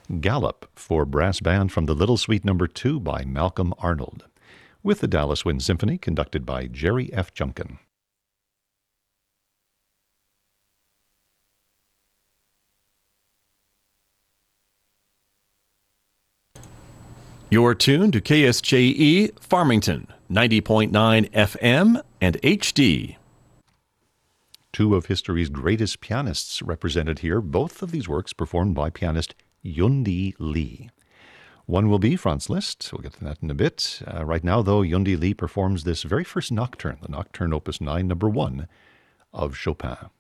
Gallop for brass band from the Little Suite No. 2 by Malcolm Arnold, with the Dallas Wind Symphony conducted by Jerry F. Junkin. You're tuned to KSJE Farmington, 90.9 FM and HD. Two of history's greatest pianists represented here, both of these works performed by pianist Yundi Lee. One will be Franz Liszt. We'll get to that in a bit. Right now, though, Yundi Lee performs this very first nocturne, the Nocturne Opus 9, No. 1 of Chopin.